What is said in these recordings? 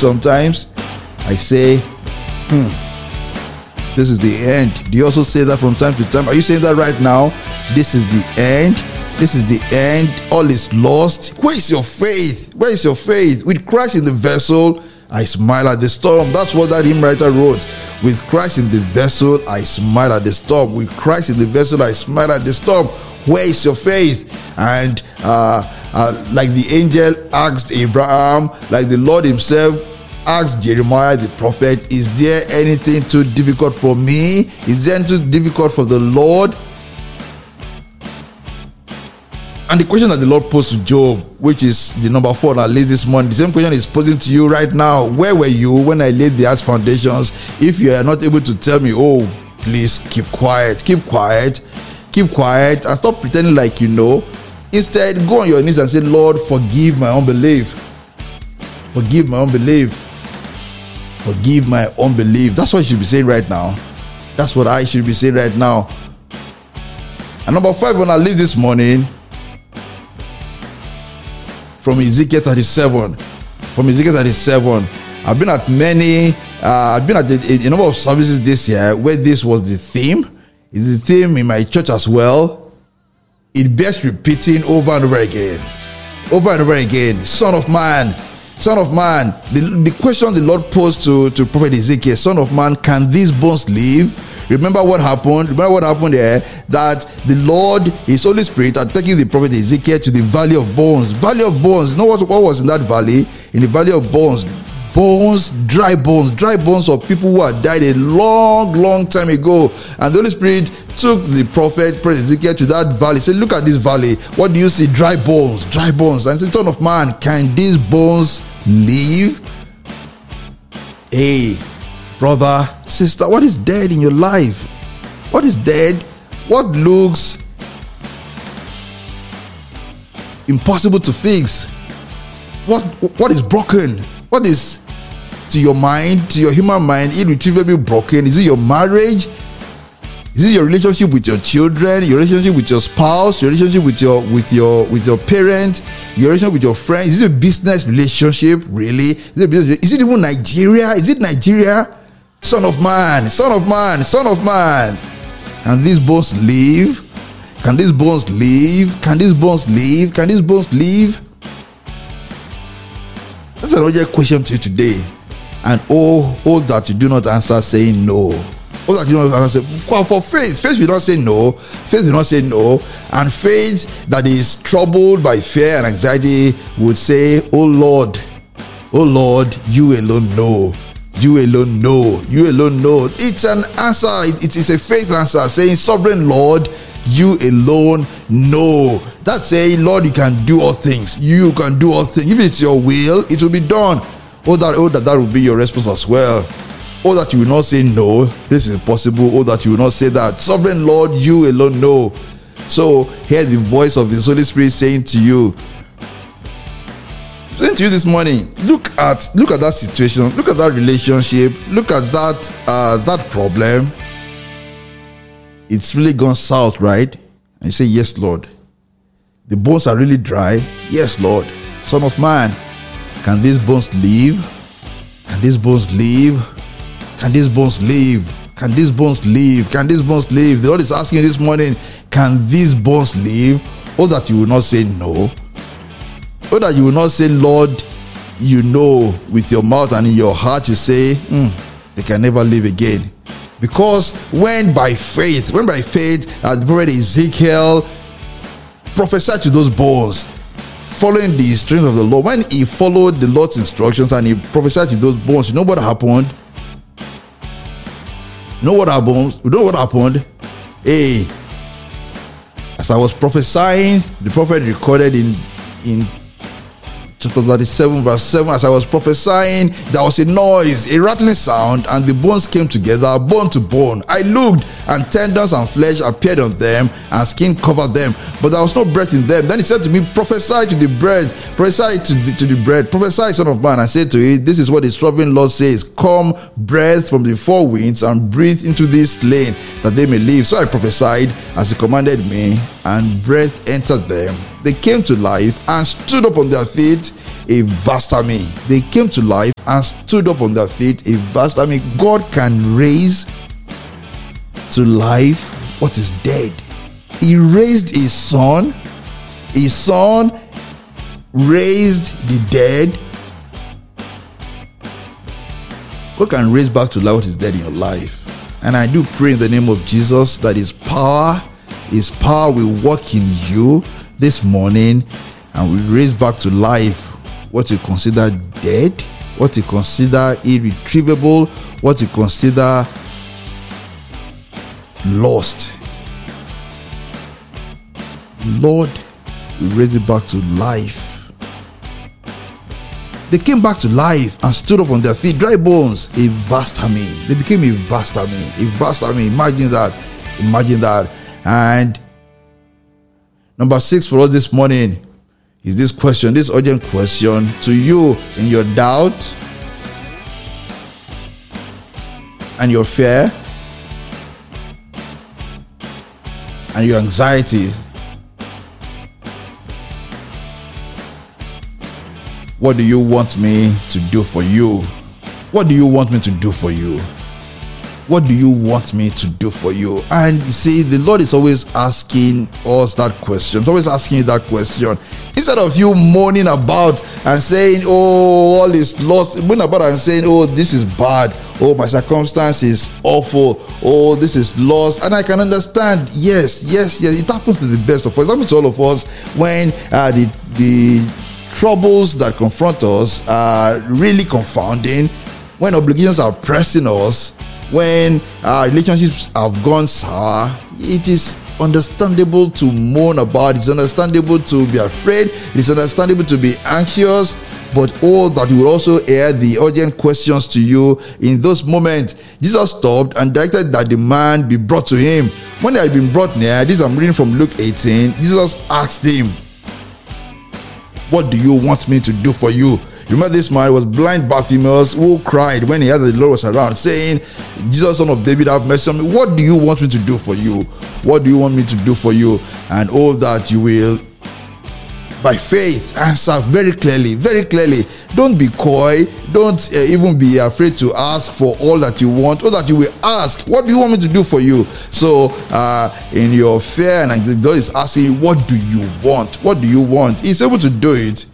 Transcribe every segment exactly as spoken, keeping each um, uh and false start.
sometimes, I say, hmm, this is the end. Do you also say that from time to time? Are you saying that right now? This is the end. This is the end. All is lost. Where is your faith? Where is your faith? With Christ in the vessel, I smile at the storm. That's what that hymn writer wrote. With Christ in the vessel, I smile at the storm. With Christ in the vessel, I smile at the storm. Where is your faith? And uh, uh, like the angel asked Abraham, like the Lord himself asked Jeremiah the prophet, is there anything too difficult for me? Is there anything too difficult for the Lord? And the question that the Lord posed to Job, which is the number four that I laid this morning, the same question is posing to you right now. Where were you when I laid the earth's foundations? If you are not able to tell me, oh, please keep quiet, keep quiet, keep quiet, and stop pretending like you know. Instead, go on your knees and say, Lord, forgive my unbelief. Forgive my unbelief. Forgive my unbelief. That's what you should be saying right now. That's what I should be saying right now. And number five, when I leave this morning, from Ezekiel thirty-seven. From Ezekiel thirty-seven. I've been at many, uh, I've been at a, a number of services this year where this was the theme. It's the theme in my church as well. It bears repeating over and over again. Over and over again. Son of man, son of man. The, the question the Lord posed to, to Prophet Ezekiel, son of man, can these bones live? Remember what happened? Remember what happened there? That the Lord, His Holy Spirit, are taking the prophet Ezekiel to the valley of bones. Valley of bones. You know what, what was in that valley? In the valley of bones. Bones, dry bones, dry bones of people who had died a long, long time ago. And the Holy Spirit took the prophet, prophet Ezekiel, to that valley. He said, look at this valley. What do you see? Dry bones, dry bones. And he said, son of man, can these bones live? Hey, brother, sister, what is dead in your life? What is dead? What looks impossible to fix? What what is broken? What is, to your mind, to your human mind, irretrievably broken? Is it your marriage? Is it your relationship with your children? Your relationship with your spouse? Your relationship with your with your with your parents? Your relationship with your friends? Is it a business relationship? Really? Is it, a business, is it even Nigeria? Is it Nigeria? Son of man, son of man, son of man. Can these bones live? Can these bones live? Can these bones live? Can these bones live? That's another question to you today. And oh, oh that you do not answer saying no. Oh that you do not answer. For, for faith, faith will not say no. Faith will not say no. And faith that is troubled by fear and anxiety would say, oh Lord, oh Lord, you alone know. You alone know. You alone know. It's an answer. It, it is a faith answer saying, sovereign Lord, you alone know. That's saying, Lord, you can do all things. You can do all things. If it's your will, it will be done. Oh, that, oh, that, that will be your response as well. Oh, that you will not say no. This is impossible. Oh, that you will not say that. Sovereign Lord, you alone know. So, hear the voice of His Holy Spirit saying to you, saying to you this morning, look at look at that situation, look at that relationship, look at that uh, that problem. It's really gone south, right? And you say, yes, Lord. The bones are really dry. Yes, Lord. Son of man, can these bones live? Can these bones live? Can these bones live? Can these bones live? Can these bones live? The Lord is asking this morning, can these bones live? Oh, that you will not say no. Oh, that you will not say, Lord, you know, with your mouth and in your heart you say, mm, they can never live again. Because when by faith, when by faith, as the prophet Ezekiel prophesied to those bones, following the instructions of the Lord, when he followed the Lord's instructions and he prophesied to those bones, you know what happened? You know what happened? You know what happened? Hey, as I was prophesying, the prophet recorded in in chapter thirty-seven, verse seven, as I was prophesying, there was a noise, a rattling sound, and the bones came together, bone to bone. I looked, and tendons and flesh appeared on them, and skin covered them, but there was no breath in them. Then he said to me, prophesy to the breath, prophesy to the, to the breath, prophesy, son of man. I said to it, this is what the sovereign Lord says, come, breath from the four winds, and breathe into this slain, that they may live. So I prophesied as he commanded me, and breath entered them. They came to life and stood up on their feet, a vast army. They came to life and stood up on their feet, a vast army. God can raise to life what is dead. He raised his son. His son raised the dead. God can raise back to life what is dead in your life. And I do pray in the name of Jesus that his power, his power will work in you this morning and will raise back to life what you consider dead, what you consider irretrievable, what you consider lost. Lord, we raise it back to life. They came back to life and stood up on their feet, dry bones, a vast army. They became a vast army, a vast army. Imagine that, imagine that. And number six for us this morning is this question, this urgent question to you in your doubt and your fear and your anxieties. What do you want me to do for you? What do you want me to do for you? What do you want me to do for you? And you see, the Lord is always asking us that question. He's always asking you that question. Instead of you moaning about and saying, oh, all is lost. Moaning about and saying, oh, this is bad. Oh, my circumstance is awful. Oh, this is lost. And I can understand. Yes, yes, yes. It happens to the best of us. It happens to all of us when uh, the the troubles that confront us are really confounding, when obligations are pressing us, when our relationships have gone sour. It is understandable to moan about, it's understandable to be afraid, it's understandable to be anxious, but oh, that you will also hear the urgent questions to you in those moments. Jesus stopped and directed that the man be brought to him. When they had been brought near, this I'm reading from Luke eighteen, Jesus asked him, what do you want me to do for you? Remember, this man was blind Bartimaeus who cried when he heard that the Lord was around, saying, Jesus, son of David, have mercy on me. What do you want me to do for you? What do you want me to do for you? And all that you will, by faith, answer very clearly, very clearly. Don't be coy. Don't uh, even be afraid to ask for all that you want, or that you will ask, what do you want me to do for you? So uh, in your fear, and the Lord is asking you, what do you want? What do you want? He's able to do it.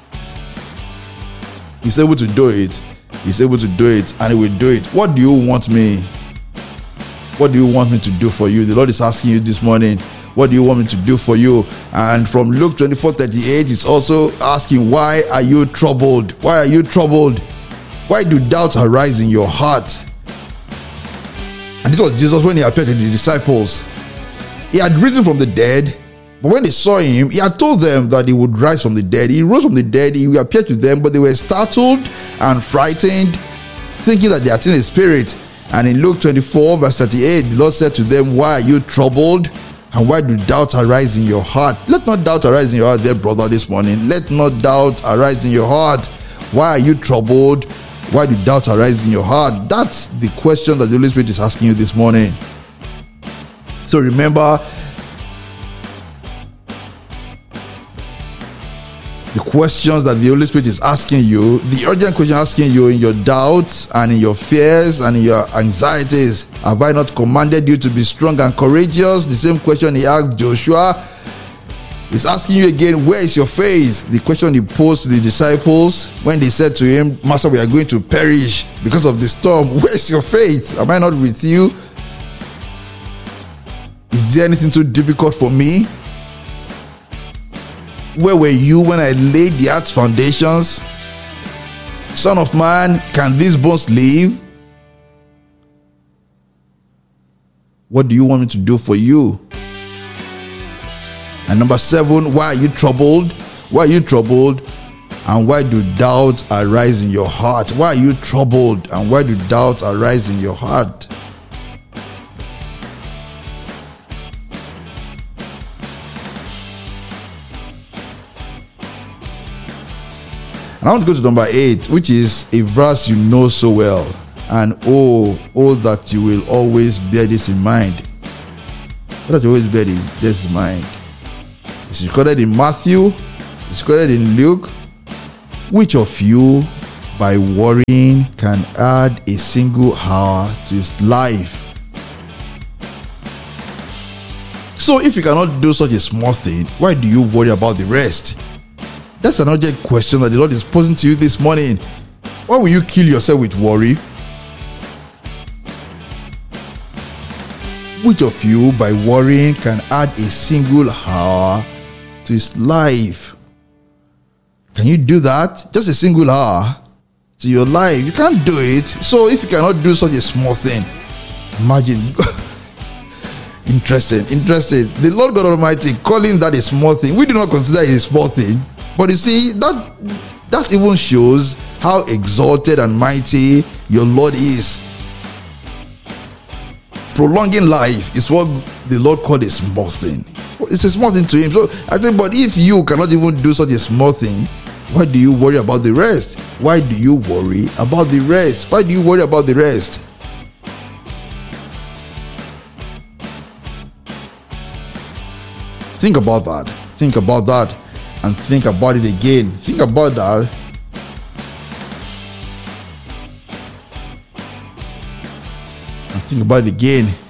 He's able to do it. He's able to do it, and he will do it. What do you want me? What do you want me to do for you? The Lord is asking you this morning, what do you want me to do for you? And from Luke twenty-four thirty-eight, it's also asking, why are you troubled? Why are you troubled? Why do doubts arise in your heart? And it was Jesus when he appeared to the disciples. He had risen from the dead, but when they saw him, he had told them that he would rise from the dead. He rose from the dead, he appeared to them, but they were startled and frightened, thinking that they had seen a spirit. And in Luke twenty-four verse thirty-eight, the Lord said to them, why are you troubled? And why do doubts arise in your heart? Let not doubt arise in your heart, dear brother, this morning. Let not doubt arise in your heart. Why are you troubled? Why do doubts arise in your heart? That's the question that the Holy Spirit is asking you this morning. So remember, the questions that the Holy Spirit is asking you, the urgent question asking you in your doubts and in your fears and in your anxieties. Have I not commanded you to be strong and courageous? The same question he asked Joshua. He's asking you again, where is your faith? The question he posed to the disciples when they said to him, Master, we are going to perish because of the storm. Where is your faith? Am I not with you? Is there anything too difficult for me? Where were you when I laid the earth's foundations? Son of man, can these bones live? What do you want me to do for you? And number seven, why are you troubled? Why are you troubled? And why do doubts arise in your heart? Why are you troubled? And why do doubts arise in your heart? And I want to go to number eight, which is a verse you know so well. And oh, oh, that you will always bear this in mind. Oh, that you always bear this in mind. It's recorded in Matthew. It's recorded in Luke. Which of you, by worrying, can add a single hour to his life? So if you cannot do such a small thing, why do you worry about the rest? That's another question that the Lord is posing to you this morning. Why will you kill yourself with worry? Which of you, by worrying, can add a single hour to his life? Can you do that? Just a single hour to your life? You can't do it. So if you cannot do such a small thing, imagine. Interesting, interesting. The Lord God Almighty calling that a small thing. We do not consider it a small thing. But you see, that that even shows how exalted and mighty your Lord is. Prolonging life is what the Lord called a small thing. It's a small thing to him. So I think, but if you cannot even do such a small thing, why do you worry about the rest? Why do you worry about the rest? Why do you worry about the rest? Think about that. Think about that. And think about it again. Think about that. And think about it again.